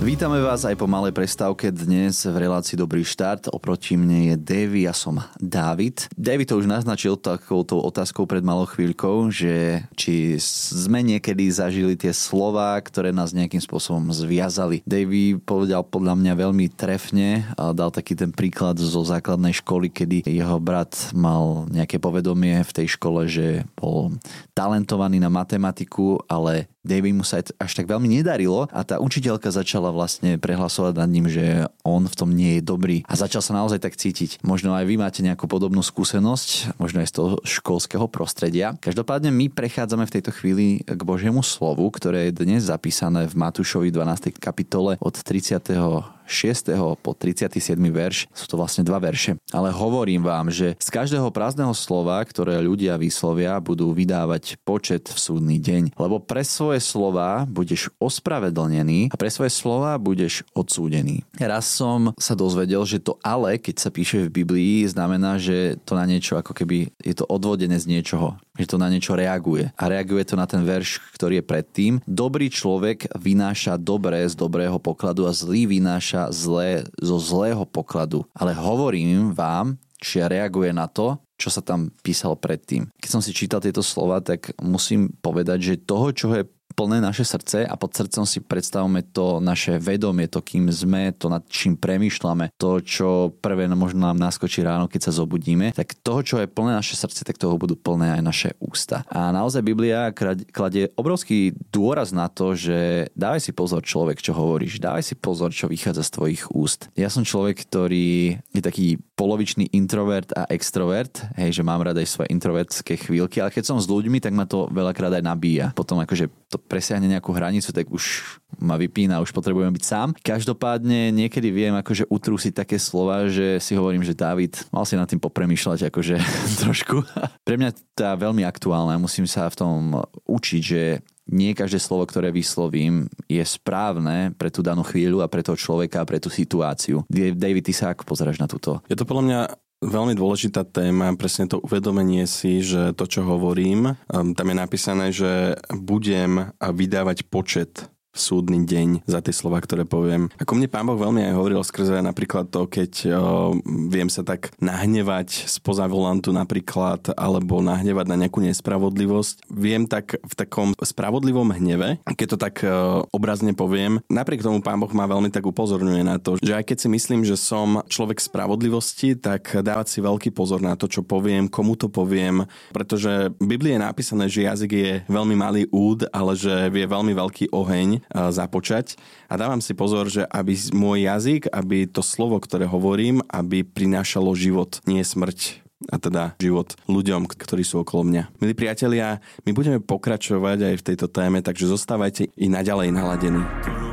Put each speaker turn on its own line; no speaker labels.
Vítame vás aj po malej prestávke dnes v relácii Dobrý štart. Oproti mne je Davy, ja som Dávid. Davy to už naznačil takouto otázkou pred malou chvíľkou, že či sme niekedy zažili tie slová, ktoré nás nejakým spôsobom zviazali. Davy povedal podľa mňa veľmi trefne a dal taký ten príklad zo základnej školy, kedy jeho brat mal nejaké povedomie v tej škole, že bol talentovaný na matematiku, ale Davy mu sa až tak veľmi nedarilo a tá učiteľka začala vlastne prehlasovať nad ním, že on v tom nie je dobrý a začal sa naozaj tak cítiť. Možno aj vy máte nejakú podobnú skúsenosť, možno aj z toho školského prostredia. Každopádne my prechádzame v tejto chvíli k Božiemu slovu, ktoré je dnes zapísané v Matúšovi 12. kapitole od 36. po 37. verš. Sú to vlastne 2 verše. Ale hovorím vám, že z každého prázdneho slova, ktoré ľudia vyslovia, budú vydávať počet v súdny deň. Lebo pre svoje slova budeš ospravedlnený a pre svoje slova budeš odsúdený. Raz som sa dozvedel, že to ale, keď sa píše v Biblii, znamená, že to na niečo ako keby je to odvodené z niečoho. Že to na niečo reaguje. A reaguje to na ten verš, ktorý je predtým. Dobrý človek vynáša dobré z dobrého pokladu a zlý vynáša zlé zo zlého pokladu. Ale hovorím vám, či reaguje na to, čo sa tam písalo predtým. Keď som si čítal tieto slova, tak musím povedať, že toho, čo je plné naše srdce a pod srdcom si predstavme to naše vedomie, to kým sme, to nad čím premýšľame, to čo prvé možno nám naskočí ráno, keď sa zobudíme, tak toho, čo je plné naše srdce, tak toho budú plné aj naše ústa. A naozaj Biblia kladie obrovský dôraz na to, že dávaj si pozor človek, čo hovoríš, dávaj si pozor, čo vychádza z tvojich úst. Ja som človek, ktorý je taký polovičný introvert a extrovert, hej, že mám rád aj svoje introvertské chvíľky, ale keď som s ľuďmi, tak ma to veľakrát aj nabíja. Potom akože to presiahne nejakú hranicu, tak už ma vypína, už potrebujem byť sám. Každopádne niekedy viem akože utrúsiť také slova, že si hovorím, že Dávid, mal si nad tým popremýšľať akože trošku. Pre mňa to je veľmi aktuálne, musím sa v tom učiť, že nie každé slovo, ktoré vyslovím, je správne pre tú danú chvíľu a pre toho človeka a pre tú situáciu. David, ty sa ako pozeráš na túto?
Je to podľa mňa veľmi dôležitá téma, presne to uvedomenie si, že to, čo hovorím, tam je napísané, že budem vydávať počet súdny deň za tie slova, ktoré poviem. Ako mne Pán Boh veľmi aj hovoril skrze napríklad to, keď viem sa tak nahnevať spoza volantu napríklad, alebo nahnevať na nejakú nespravodlivosť. Viem tak v takom spravodlivom hneve, keď to tak obrazne poviem, napriek tomu Pán Boh ma veľmi tak upozorňuje na to, že aj keď si myslím, že som človek spravodlivosti, tak dávať si veľký pozor na to, čo poviem, komu to poviem, pretože v Biblii je napísané, že jazyk je veľmi malý úd, ale že vie veľmi veľký oheň započať. A dávam si pozor, že aby môj jazyk, aby to slovo, ktoré hovorím, aby prinášalo život, nie smrť. A teda život ľuďom, ktorí sú okolo mňa. Milí priatelia, my budeme pokračovať aj v tejto téme, takže zostávajte i naďalej naladení.